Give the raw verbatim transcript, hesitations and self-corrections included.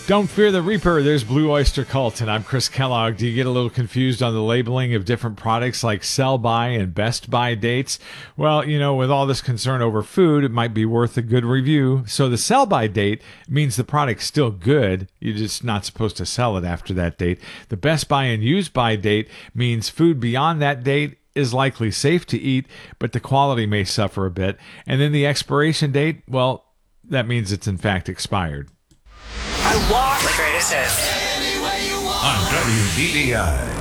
Don't fear the Reaper. There's Blue Oyster Cult, and I'm Chris Kellogg. Do you get a little confused on the labeling of different products like sell-by and best-by dates? Well, you know, with all this concern over food, it might be worth a good review. So the sell-by date means the product's still good. You're just not supposed to sell it after that date. The best-by and use-by date means food beyond that date is likely safe to eat, but the quality may suffer a bit. And then the expiration date, well, that means it's in fact expired. I want the greatest hits on W B D I.